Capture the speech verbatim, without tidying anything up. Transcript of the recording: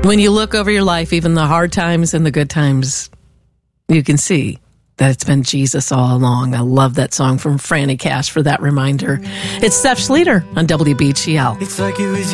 When you look over your life, even the hard times and the good times, you can see that it's been Jesus all along. I love that song from Franny Cash for that reminder. It's Steph Schlueter on W B G L. It's like it was